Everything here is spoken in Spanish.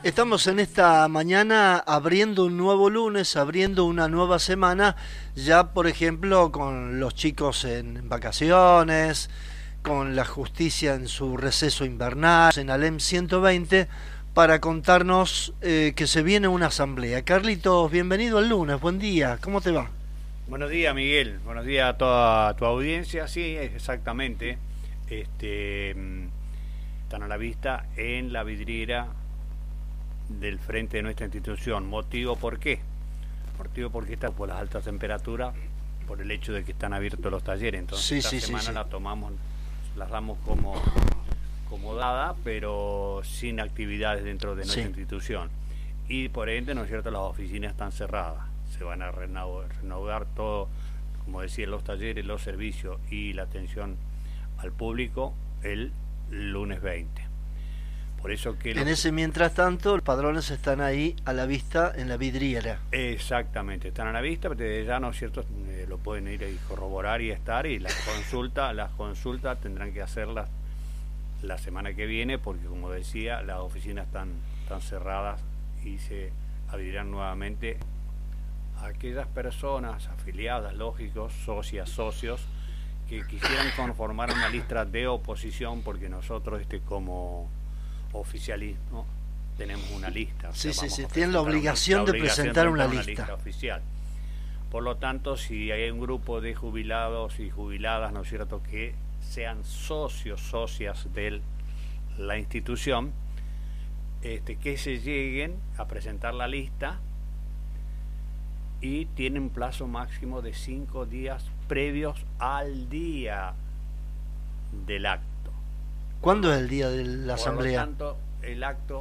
Estamos en esta mañana abriendo un nuevo lunes, abriendo una nueva semana, ya por ejemplo con los chicos en vacaciones, con la justicia en su receso invernal, en Alem 120, para contarnos que se viene una asamblea. Carlitos, bienvenido al lunes, buen día, ¿cómo te va? Buenos días, Miguel. Buenos días a toda tu audiencia. Sí, exactamente. Están a la vista en la vidriera del frente de nuestra institución. ¿Motivo por qué? Motivo porque está por las altas temperaturas, por el hecho de que están abiertos los talleres. Entonces Sí, esta sí, sí, semana sí. la tomamos, las damos como dada, pero sin actividades dentro de nuestra Sí. institución. Y por ende, ¿no es cierto?, las oficinas están cerradas. Se van a renovar todo, como decía, los talleres, los servicios y la atención al público el lunes 20. Por eso que En ese mientras tanto, los padrones están ahí a la vista en la vidriera. exactamente, están a la vista, pero desde ya, ¿no es cierto?, lo pueden ir y corroborar y estar, y las consultas tendrán que hacerlas la semana que viene, porque como decía, las oficinas están cerradas y se abrirán nuevamente a aquellas personas afiliadas, lógicos, socios, que quisieran conformar una lista de oposición, porque nosotros como oficialismo tenemos una lista, o Sí, sea, sí, vamos sí, a tienen la presentar obligación de presentar una lista. oficial. Por lo tanto, si hay un grupo de jubilados y jubiladas, ¿no es cierto?, que sean socias de la institución, que se lleguen a presentar la lista, y tienen plazo máximo de 5 días previos al día del acto. ¿Cuándo es el día de la Por lo asamblea? tanto, el acto